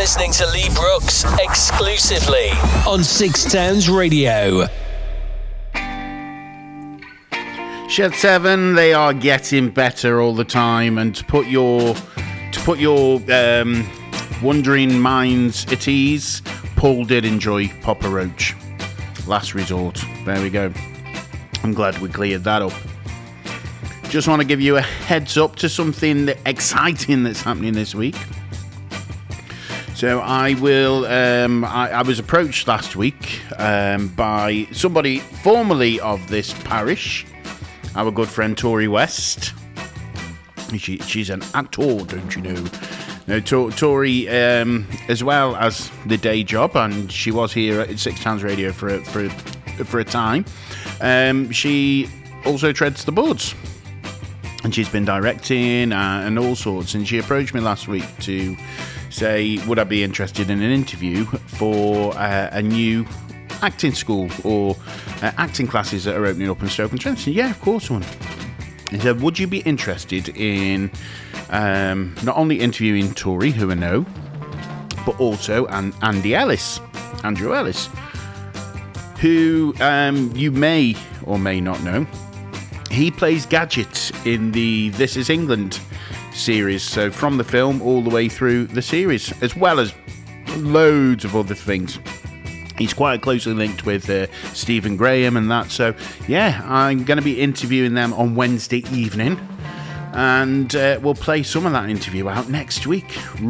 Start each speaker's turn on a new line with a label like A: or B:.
A: listening to Lee Brooks exclusively on Six Towns Radio.
B: Shed 7, they are getting better all the time, and to put your wondering minds at ease, Paul did enjoy Papa Roach. Last resort. There we go. I'm glad we cleared that up. Just want to give you a heads up to something exciting that's happening this week. So I will. I was approached last week by somebody formerly of this parish, our good friend Tori West. She's an actor, don't you know? No, Tori, as well as the day job, and she was here at Six Towns Radio for a time. She also treads the boards, and she's been directing and all sorts. And she approached me last week to say, would I be interested in an interview for a new acting school or acting classes that are opening up in Stoke-on-Trent? Yeah, of course I would. He said, would you be interested in not only interviewing Tori, who I know, but also Andrew Ellis, who you may or may not know. He plays Gadget in the This Is England series, so from the film all the way through the series, as well as loads of other things. He's quite closely linked with Stephen Graham and that, so yeah, I'm going to be interviewing them on Wednesday evening, and we'll play some of that interview out next week.